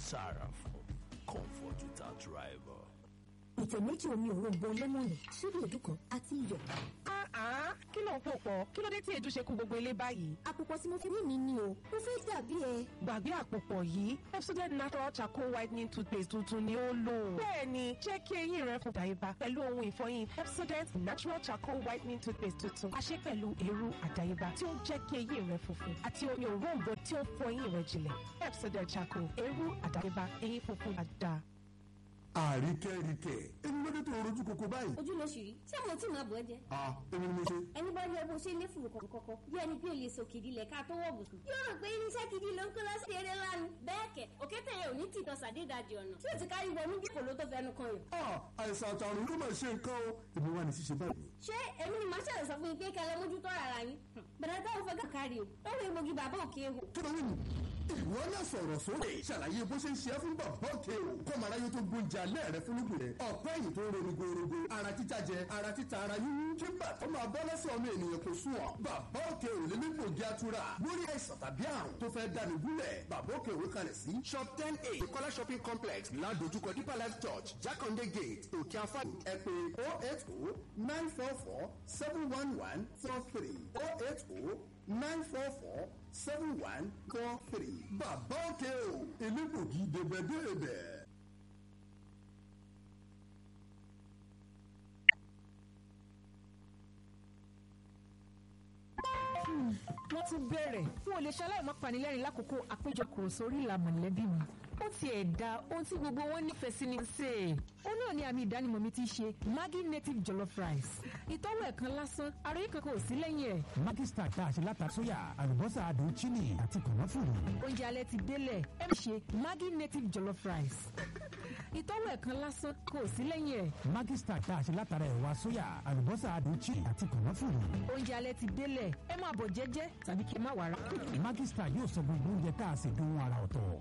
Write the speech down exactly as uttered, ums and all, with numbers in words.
Sarafol, comfort without rival. ìtẹ̀ méjì omi òróǹbó lẹ́mọ̀nì ṣíbí èédú kan àti iyọ̀. kí ló ń pò pọ̀ kí ló dé tí èédú ṣe kún gbogbo ilé báyìí. àpòpọ̀ tí mo fi rí mi ni o mo fẹ́ dàbí ẹ. gbàgbé àpòpọ̀ yìí Pepsodent natural charcoal whitening toothpaste tuntun ni ó lò. bẹ́ẹ̀ni jẹ́ kí eyín rẹ fún àdáyébá pẹ̀lú ohun ìfọyín Pepsodent natural charcoal whitening toothpaste tuntun. a ṣe pẹ̀lú eérú àdáyébá tí ó jẹ́ kí eyín rẹ funfun àti omi òróǹbó tí ó fọ eyín rẹ jinlẹ̀. Pepsodent charcoal eérú àdáyébá eyín funfun àdá. àríkẹ́ríkẹ́ ẹni lóde tó rojú koko báyìí. ojú ló ṣì rí ṣé mo tí máa bọ̀ ẹ́ jẹ́. a èmi ni mo ṣe. ẹni bá yẹ bó ṣe lé fùrù kọ̀kọ̀kọ̀ bí ẹni pé o lè sòkìdí lẹ̀ ká tó wọ̀ bùsùn. yóò rò pé irinṣẹ́ gidi ló ń kó lọ́sí eré lánàá. bẹ́ẹ̀ kẹ̀ òkété yẹn ò ní tìtọ́ sàdédàjì ọ̀nà tí ò ti kárí wọnú bí kò ló tó fẹnu kan yàn. a àìsàn àtàrùn ló máa ṣe nǹkan o èmi wà ní ṣíṣe báyìí. ṣé èmi ni màá ṣàlẹ̀ sọ fún yín pé kẹlẹ́ mójútó ara yín. bẹ̀rẹ̀ táwọn fẹ́ kàkárí o ó wọ egbògi bàbá òkè ehò. kí ló ń wù ìwọ náà sọ̀rọ̀ sókè ṣàlàyé bó ṣe ń ṣe é fún bàbá òkè o kọ́mọ aráyé tó gbóúnjẹ alẹ́ rẹ fún lùgbìn rẹ ọ̀pẹ́ ẹ̀yìn tó ń ronú gorogo ara títa jẹ ara títa ara yíyún kí bàtọ́ máa bọ́ lẹ́sẹ̀ ọmọ ènìyàn kò sùn ọ́ bàbá òkè ò lè ní gbòógì atura lórí àìsàn tàbí àrùn tó fẹ́ dání gúnlẹ̀ bàbá òkè òwe kalẹ̀ sí shop ten a Kọ́lá shopping complex ládojúkọ Deeper Life Church Jakande Gate òkè afá ẹ pè oh eight oh nine four four seven one one four three oh eight oh nine four four seven one four three. bàbá òkè o elégbògi dèbẹ̀dèbẹ̀. wọ́n tún bẹ̀rẹ̀ fún olè ṣaláì má panilẹ́rìn lákòókò àpéjọpọ̀ sórí ìlà mọ̀lẹ́bí mi. ó tiẹ̀ da ohun tí gbogbo wọn nífẹ̀ẹ́ sí ni ṣe. ó náà ní àmì ìdánimọ̀ mi ti ṣe Maggi native jollof rice. ìtọ́wò ẹ̀kan lásán ara yìí kankan ò sí lẹ́yìn ẹ̀. Maggi Star tá a ṣe látara sóyà àlùbọ́sà adùn chili àti kànáfùrù. oúnjẹ alẹ́ ti délẹ̀ ẹ má ṣe Maggi native jollof rice. ìtọ́wò ẹ̀kan lásán kò sí lẹ́yìn ẹ̀. Maggi Star tá a ṣe látara ẹ̀wà sóyà àlùbọ́sà adùn chili àti kànáfùrù. oúnjẹ alẹ́ ti délẹ̀ ẹ máa bọ̀ jẹ́jẹ́ tàbí kí ẹ má wàrà. Maggi Star yóò sọ gbogbo oúnjẹ tá a ṣe dùn ara ọ̀tọ̀.